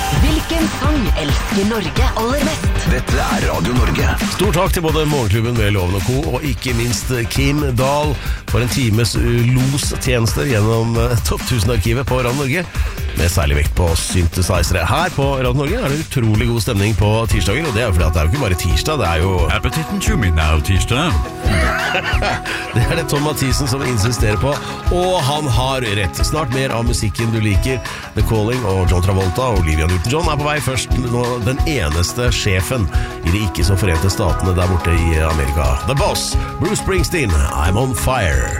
Hvilken sang elsker Norge aller mest? Dette Radio Norge. Stor takk til både Morgenklubben med Loven og Co. Og ikke minst Kim Dahl for en times lostjenester gjennom Topp 1000-arkivet på Radio Norge, med særlig vekt på synthesizere. Her på Radio Norge det utrolig god stemning på tirsdager, og det fordi at det jo ikke bare tirsdag, det jo... Appetitten to me now, tirsdag. Det det Tom Mathisen som insisterer på, og han har rett. Snart mer av musikken du liker. The Calling og John Travolta og Olivia Newton-John på vei først. Nå den eneste sjefen i de ikke så forente statene der borte i Amerika. The Boss, Bruce Springsteen, I'm on fire.